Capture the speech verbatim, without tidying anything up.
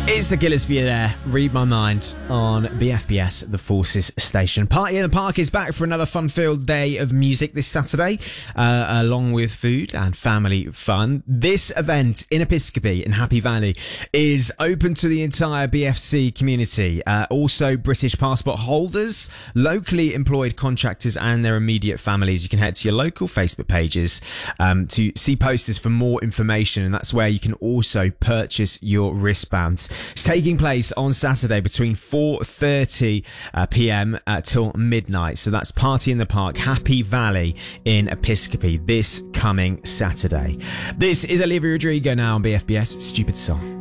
It's the Killers for you there. Read My Mind on B F B S, the Forces Station. Party in the Park is back for another fun-filled day of music this Saturday, uh, along with food and family fun. This event in Episcopi in Happy Valley is open to the entire B F C community. Uh, also, British passport holders, locally employed contractors and their immediate families. You can head to your local Facebook pages um, to see posters for more information, and that's where you can also purchase your wristbands. It's taking place on Saturday between four thirty uh, p.m. Uh, till midnight. So that's Party in the Park, Happy Valley in Episcopi this coming Saturday. This is Olivia Rodrigo now on B F B S. Stupid Song.